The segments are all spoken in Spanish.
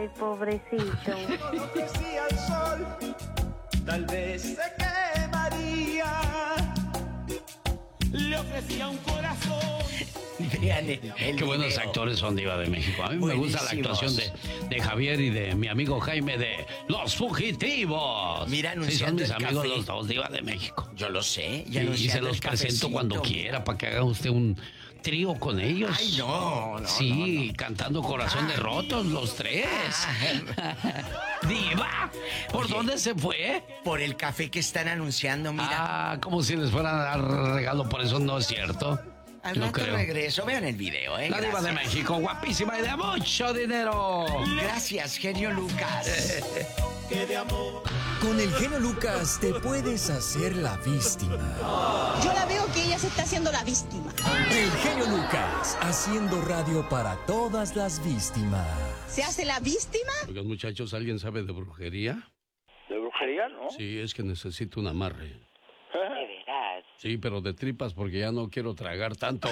Ay, pobrecito. No ofrecía el sol, tal vez se quemaría. Le ofrecía un corazón. Vean Qué buenos actores son, Diva de México. A mí me gusta la actuación de Javier y de mi amigo Jaime de Los Fugitivos. Mira, sí, son mis el amigos café. Los dos, Diva de México. Yo lo sé. Y se los presento cuando quiera para que haga usted un trío con ellos. Ay, no. Sí, no. cantando Corazón de Rotos, los tres. Diva, ¿por dónde se fue? Por el café que están anunciando, mira. Como si les fueran a dar regalo, por eso no es cierto. Al rato regreso, vean el video, La Diva de México, guapísima y de mucho dinero. Gracias, genio Lucas. Que de amor. Con el genio Lucas te puedes hacer la víctima. Yo la veo que ella se está haciendo la víctima. El genio Lucas, haciendo radio para todas las víctimas. ¿Se hace la víctima? Oigan, muchachos, ¿alguien sabe de brujería? ¿De brujería, no? Sí, es que necesito un amarre. ¿De veras? Sí, pero de tripas porque ya no quiero tragar tanto.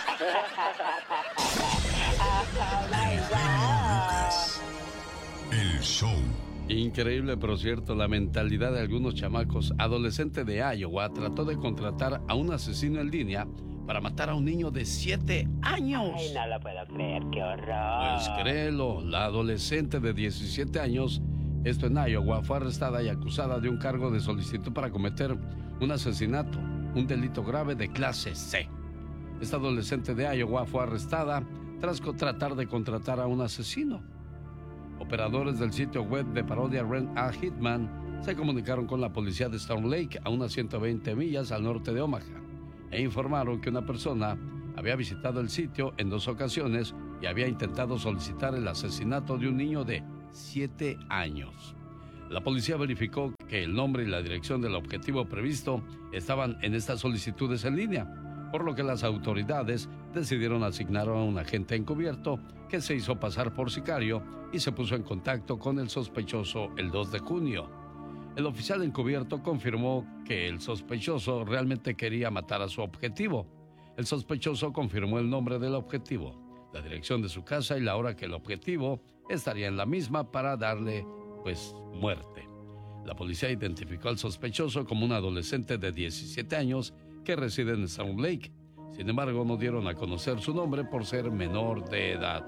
El show. Increíble, pero cierto, la mentalidad de algunos chamacos. Adolescente de Iowa trató de contratar a un asesino en línea para matar a un niño de 7 años. Ay, no lo puedo creer, qué horror. Pues créelo, la adolescente de 17 años, esto en Iowa, fue arrestada y acusada de un cargo de solicitud para cometer un asesinato, un delito grave de clase C. Esta adolescente de Iowa fue arrestada tras tratar de contratar a un asesino. Operadores del sitio web de parodia Rent a Hitman se comunicaron con la policía de Storm Lake, a unas 120 millas al norte de Omaha, e informaron que una persona había visitado el sitio en 2 ocasiones y había intentado solicitar el asesinato de un niño de 7 años. La policía verificó que el nombre y la dirección del objetivo previsto estaban en estas solicitudes en línea, por lo que las autoridades decidieron asignar a un agente encubierto que se hizo pasar por sicario y se puso en contacto con el sospechoso el 2 de junio. El oficial encubierto confirmó que el sospechoso realmente quería matar a su objetivo. El sospechoso confirmó el nombre del objetivo, la dirección de su casa y la hora que el objetivo estaría en la misma para darle, muerte. La policía identificó al sospechoso como un adolescente de 17 años que reside en Sound Lake. Sin embargo, no dieron a conocer su nombre por ser menor de edad.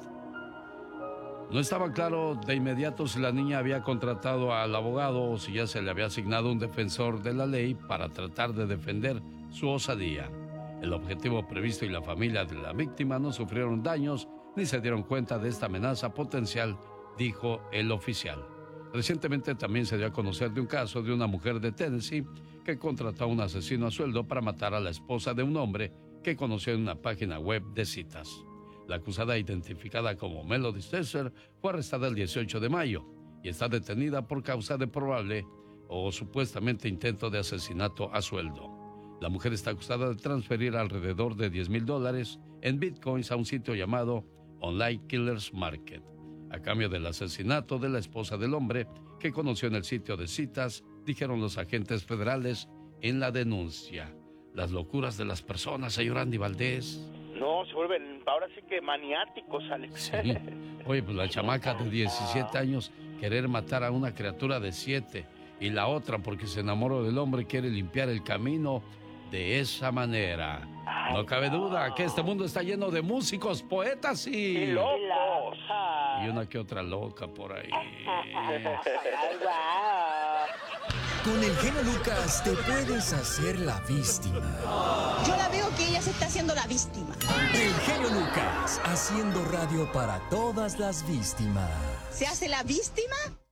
No estaba claro de inmediato si la niña había contratado al abogado o si ya se le había asignado un defensor de la ley para tratar de defender su osadía. El objetivo previsto y la familia de la víctima no sufrieron daños ni se dieron cuenta de esta amenaza potencial, dijo el oficial. Recientemente también se dio a conocer de un caso de una mujer de Tennessee que contrató a un asesino a sueldo para matar a la esposa de un hombre que conoció en una página web de citas. La acusada, identificada como Melody Stesser, fue arrestada el 18 de mayo y está detenida por causa de probable o supuestamente intento de asesinato a sueldo. La mujer está acusada de transferir alrededor de $10,000 en bitcoins a un sitio llamado Online Killers Market, a cambio del asesinato de la esposa del hombre que conoció en el sitio de citas, dijeron los agentes federales en la denuncia. Las locuras de las personas, señor Andy Valdés. No, se vuelven ahora sí que maniáticos, Alex. Sí. Oye, pues la chamaca de 17 años querer matar a una criatura de 7 y la otra porque se enamoró del hombre quiere limpiar el camino de esa manera. No cabe duda que este mundo está lleno de músicos, poetas ¡Y locos! y una que otra loca por ahí. Con el genio Lucas te puedes hacer la víctima. Yo la veo que ella se está haciendo la víctima. El genio Lucas, haciendo radio para todas las víctimas. ¿Se hace la víctima?